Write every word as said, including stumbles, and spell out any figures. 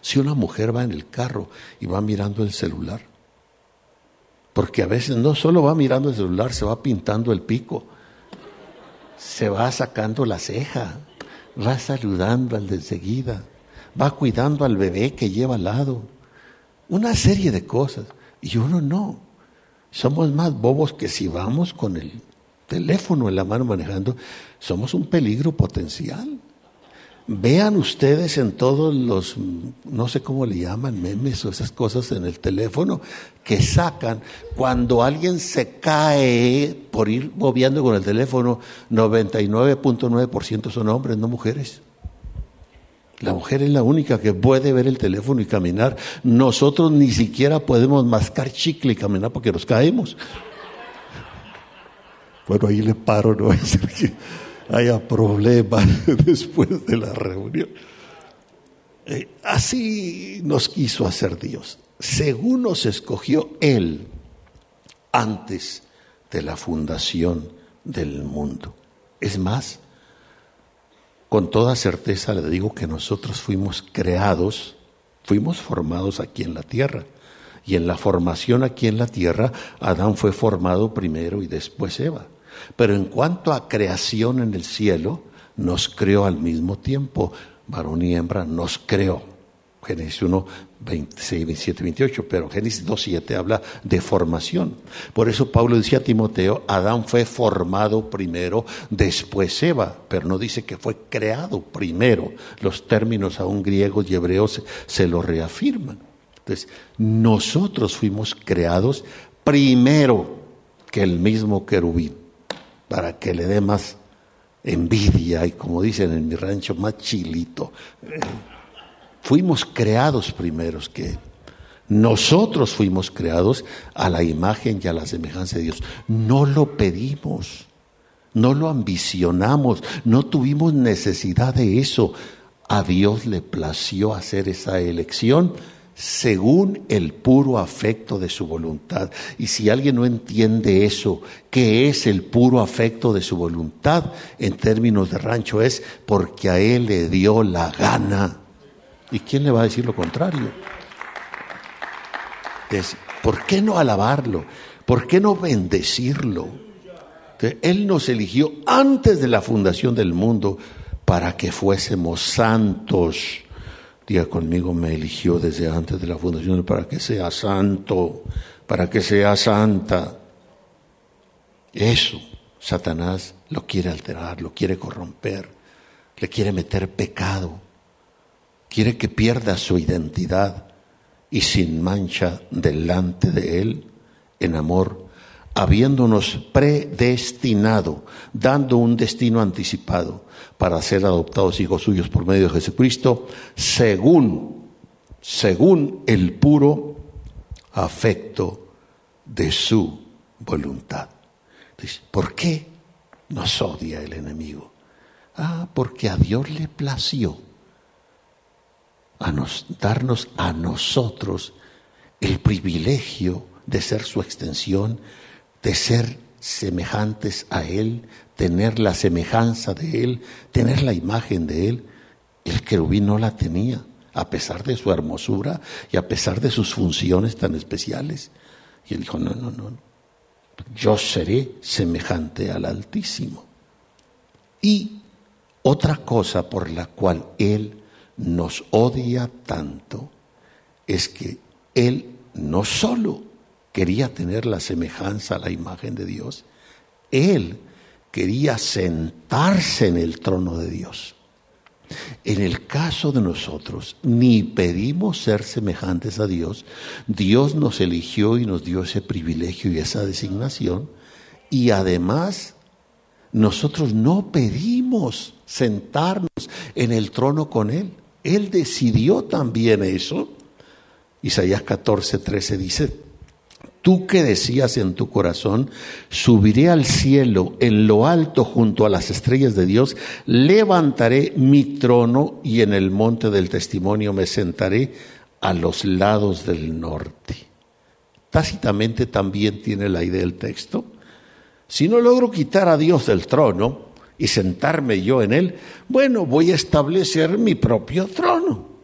si una mujer va en el carro y va mirando el celular? Porque a veces no solo va mirando el celular, se va pintando el pico, se va sacando la ceja, va saludando al de enseguida, va cuidando al bebé que lleva al lado, una serie de cosas. Y uno no, somos más bobos que si vamos con el teléfono en la mano manejando, somos un peligro potencial. Vean ustedes en todos los, no sé cómo le llaman, memes o esas cosas en el teléfono que sacan cuando alguien se cae por ir bobeando con el teléfono. Noventa y nueve punto nueve por ciento son hombres, no mujeres. La mujer es la única que puede ver el teléfono y caminar. Nosotros ni siquiera podemos mascar chicle y caminar porque nos caemos. Bueno, ahí le paro, no va a ser que haya problemas después de la reunión. Eh, así nos quiso hacer Dios, según nos escogió Él antes de la fundación del mundo. Es más, con toda certeza le digo que nosotros fuimos creados, fuimos formados aquí en la tierra. Y en la formación aquí en la tierra, Adán fue formado primero y después Eva. Pero en cuanto a creación en el cielo, nos creó al mismo tiempo, varón y hembra, nos creó. Génesis uno, veintiséis, veintisiete, veintiocho, pero Génesis dos, siete habla de formación. Por eso Pablo decía a Timoteo, Adán fue formado primero, después Eva, pero no dice que fue creado primero. Los términos aún griegos y hebreos se, se lo reafirman. Entonces, nosotros fuimos creados primero que el mismo querubín, para que le dé más envidia y, como dicen en mi rancho, más chilito. Eh, fuimos creados primeros que Él. Nosotros fuimos creados a la imagen y a la semejanza de Dios. No lo pedimos, no lo ambicionamos, no tuvimos necesidad de eso. A Dios le plació hacer esa elección según el puro afecto de su voluntad. Y si alguien no entiende eso, ¿qué es el puro afecto de su voluntad? En términos de rancho es porque a Él le dio la gana. ¿Y quién le va a decir lo contrario? Entonces, ¿por qué no alabarlo? ¿Por qué no bendecirlo? Entonces, Él nos eligió antes de la fundación del mundo para que fuésemos santos. Diga conmigo, me eligió desde antes de la fundación para que sea santo, para que sea santa. Eso, Satanás lo quiere alterar, lo quiere corromper, le quiere meter pecado, quiere que pierda su identidad y sin mancha delante de Él, en amor, habiéndonos predestinado, dando un destino anticipado para ser adoptados hijos suyos por medio de Jesucristo, según, según el puro afecto de su voluntad. Entonces, ¿por qué nos odia el enemigo? Ah, porque a Dios le plació a nos, darnos a nosotros el privilegio de ser su extensión, de ser semejantes a Él, tener la semejanza de Él, tener la imagen de Él. El querubín no la tenía, a pesar de su hermosura y a pesar de sus funciones tan especiales. Y Él dijo, no, no, no, yo seré semejante al Altísimo. Y otra cosa por la cual Él nos odia tanto es que Él no solo quería tener la semejanza a la imagen de Dios, Él quería sentarse en el trono de Dios. En el caso de nosotros, ni pedimos ser semejantes a Dios, Dios nos eligió y nos dio ese privilegio y esa designación, y además nosotros no pedimos sentarnos en el trono con Él. Él decidió también eso. Isaías catorce, trece dice, tú que decías en tu corazón, subiré al cielo, en lo alto junto a las estrellas de Dios, levantaré mi trono y en el monte del testimonio me sentaré a los lados del norte. Tácitamente también tiene la idea del texto. Si no logro quitar a Dios del trono y sentarme yo en él, bueno, voy a establecer mi propio trono.